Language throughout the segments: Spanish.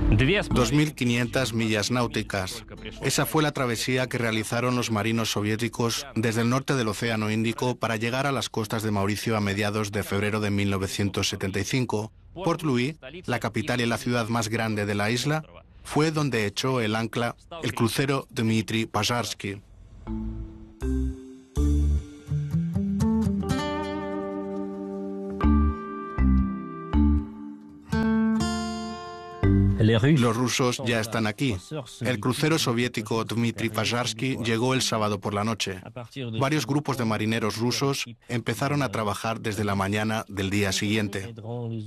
2.500 millas náuticas. Esa fue la travesía que realizaron los marinos soviéticos desde el norte del Océano Índico para llegar a las costas de Mauricio a mediados de febrero de 1975. Port Louis, la capital y la ciudad más grande de la isla, fue donde echó el ancla el crucero Dmitri Pozharsky. Los rusos ya están aquí. El crucero soviético Dmitri Pozharsky llegó el sábado por la noche. Varios grupos de marineros rusos empezaron a trabajar desde la mañana del día siguiente.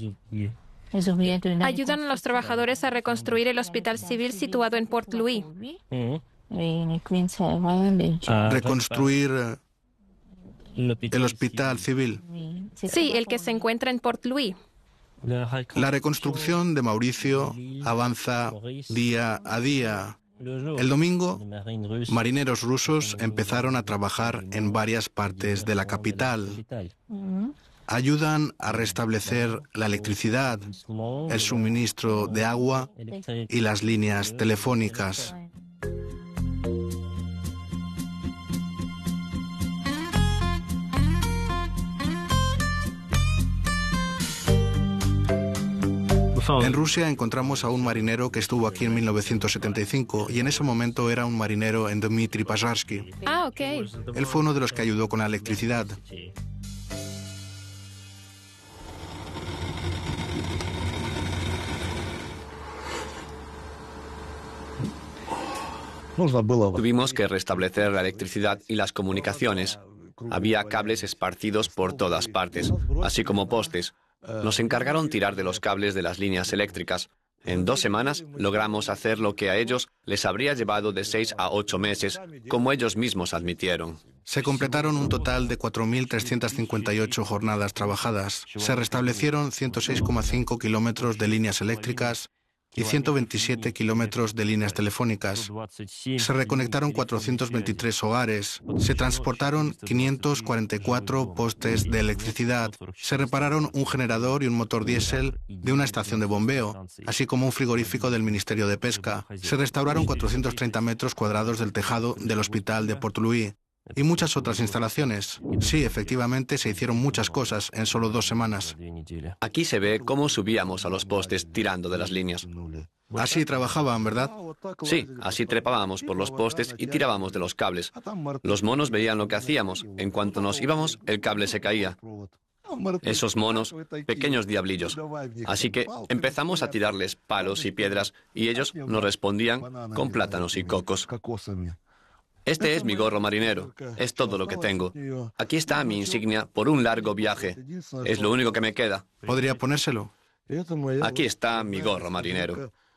Ayudan a los trabajadores a reconstruir el hospital civil situado en Port Louis. Reconstruir el hospital civil. Sí, el que se encuentra en Port Louis. La reconstrucción de Mauricio avanza día a día. El domingo, marineros rusos empezaron a trabajar en varias partes de la capital. Ayudan a restablecer la electricidad, el suministro de agua y las líneas telefónicas. En Rusia encontramos a un marinero que estuvo aquí en 1975 y en ese momento era un marinero en Dmitri Pozharsky. Ah, ok. Él fue uno de los que ayudó con la electricidad. Tuvimos que restablecer la electricidad y las comunicaciones. Había cables esparcidos por todas partes, así como postes. Nos encargaron tirar de los cables de las líneas eléctricas. En 2 semanas logramos hacer lo que a ellos les habría llevado de 6 a 8 meses, como ellos mismos admitieron. Se completaron un total de 4.358 jornadas trabajadas. Se restablecieron 106,5 kilómetros de líneas eléctricas y 127 kilómetros de líneas telefónicas. Se reconectaron 423 hogares, se transportaron 544 postes de electricidad, se repararon un generador y un motor diésel de una estación de bombeo, así como un frigorífico del Ministerio de Pesca. Se restauraron 430 metros cuadrados del tejado del hospital de Port Louis y muchas otras instalaciones. Sí, efectivamente, se hicieron muchas cosas en solo 2 semanas. Aquí se ve cómo subíamos a los postes tirando de las líneas. Así trabajaban, ¿verdad? Sí, así trepábamos por los postes y tirábamos de los cables. Los monos veían lo que hacíamos. En cuanto nos íbamos, el cable se caía. Esos monos, pequeños diablillos. Así que empezamos a tirarles palos y piedras y ellos nos respondían con plátanos y cocos. Este es mi gorro marinero. Es todo lo que tengo. Aquí está mi insignia por un largo viaje. Es lo único que me queda. ¿Podría ponérselo? Aquí está mi gorro marinero.